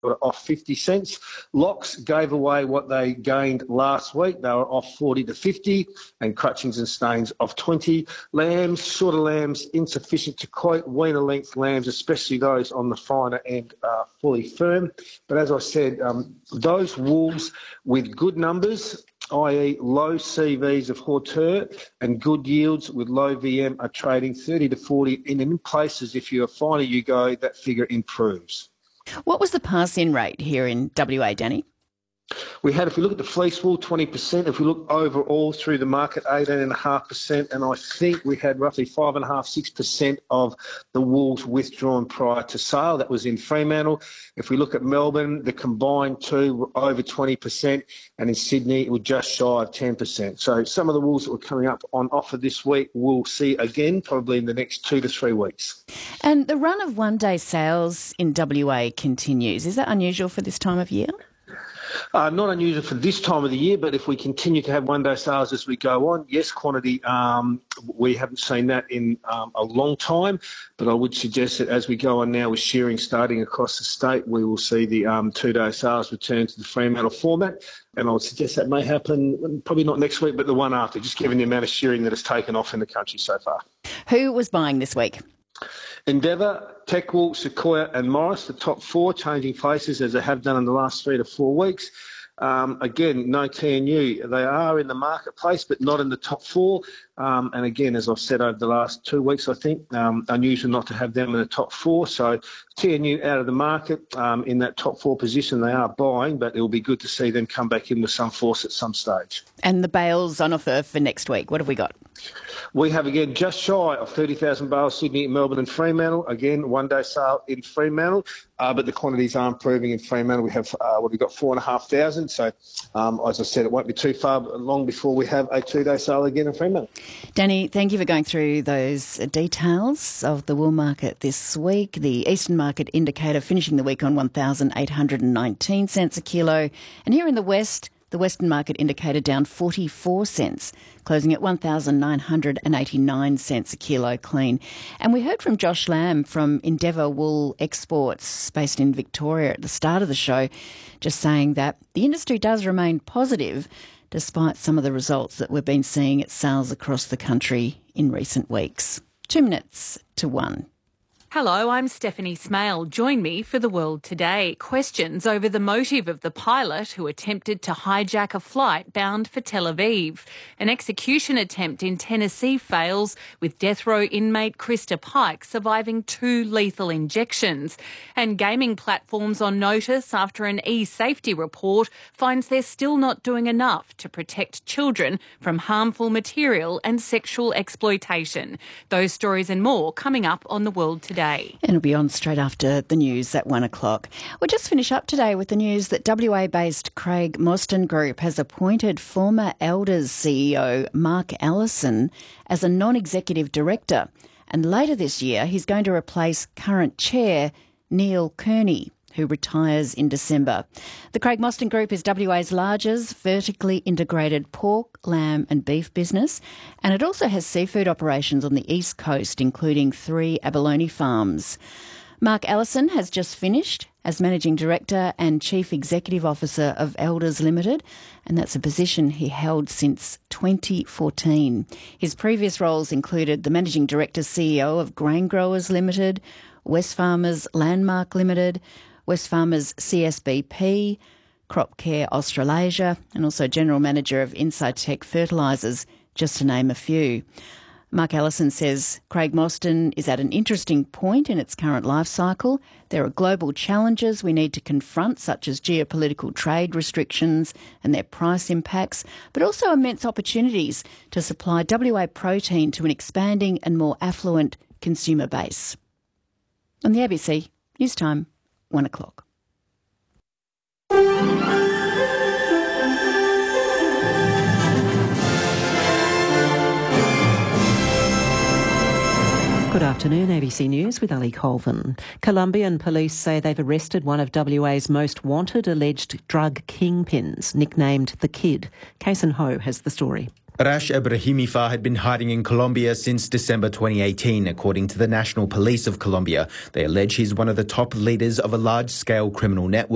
off 50 cents. Locks gave away what they gained last week. They were off 40 to 50, and Crutchings and Staines off 20. Lambs, shorter lambs, insufficient to quote. Weaner length lambs, especially those on the finer end, are fully firm. But as I said, those wolves with good numbers, i.e. low CVs of hauteur and good yields with low VM, are trading 30 to 40, and in places, if you're a finer you go, that figure improves. What was the pass-in rate here in WA, Danny? We had, if we look at the fleece wool, 20%. If we look overall through the market, 18.5%. And I think we had roughly 5.5%, 6% of the wools withdrawn prior to sale. That was in Fremantle. If we look at Melbourne, the combined two were over 20%. And in Sydney, it was just shy of 10%. So some of the wools that were coming up on offer this week we'll see again probably in the next 2 to 3 weeks. And the run of one-day sales in WA continues. Is that unusual for this time of year? Not unusual for this time of the year, but if we continue to have one-day sales as we go on, yes, quantity, we haven't seen that in a long time, but I would suggest that as we go on now with shearing starting across the state, we will see the two-day sales return to the Fremantle format, and I would suggest that may happen probably not next week, but the one after, just given the amount of shearing that has taken off in the country so far. Who was buying this week? Endeavour, Techwool, Sequoia and Morris, the top four, changing places as they have done in the last 3 to 4 weeks. Again, no TNU. They are in the marketplace, but not in the top four. And again, as I've said over the last 2 weeks, I think, unusual not to have them in the top four. So TNU out of the market in that top four position. They are buying, but it will be good to see them come back in with some force at some stage. And the bales on offer for next week, what have we got? We have, again, just shy of 30,000 bales, Sydney, Melbourne and Fremantle. Again, one-day sale in Fremantle, but the quantities are improving in Fremantle. We have, we've got 4,500. So, as I said, it won't be too far long before we have a two-day sale again in Fremantle. Danny, thank you for going through those details of the wool market this week. The Eastern Market Indicator finishing the week on 1,819 cents a kilo. And here in the West, the Western Market Indicator down 44 cents, closing at 1,989 cents a kilo clean. And we heard from Josh Lamb from Endeavour Wool Exports, based in Victoria, at the start of the show, just saying that the industry does remain positive despite some of the results that we've been seeing at sales across the country in recent weeks. 2 minutes to 1. Hello, I'm Stephanie Smale. Join me for The World Today. Questions over the motive of the pilot who attempted to hijack a flight bound for Tel Aviv. An execution attempt in Tennessee fails, with death row inmate Krista Pike surviving 2 lethal injections. And gaming platforms on notice after an e-safety report finds they're still not doing enough to protect children from harmful material and sexual exploitation. Those stories and more coming up on The World Today. And it'll be on straight after the news at 1 o'clock. We'll just finish up today with the news that WA-based Craig Mostyn Group has appointed former Elders CEO Mark Allison as a non-executive director. And later this year, he's going to replace current chair Neil Kearney, who retires in December. The Craig Mostyn Group is WA's largest vertically integrated pork, lamb and beef business, and it also has seafood operations on the East Coast, including 3 abalone farms. Mark Allison has just finished as Managing Director and Chief Executive Officer of Elders Limited, and that's a position he held since 2014. His previous roles included the Managing Director CEO of Grain Growers Limited, Wesfarmers Landmark Limited, Wesfarmers CSBP, Crop Care Australasia, and also General Manager of Incitec Fertilisers, just to name a few. Mark Allison says Craig Mostyn is at an interesting point in its current life cycle. There are global challenges we need to confront, such as geopolitical trade restrictions and their price impacts, but also immense opportunities to supply WA protein to an expanding and more affluent consumer base. On the ABC News Time, 1 o'clock. Good afternoon, ABC News with Ali Colvin. Colombian police say they've arrested one of WA's most wanted alleged drug kingpins, nicknamed The Kid. Kason Ho has the story. Arash Ibrahimifa had been hiding in Colombia since December 2018, according to the National Police of Colombia. They allege he's one of the top leaders of a large-scale criminal network.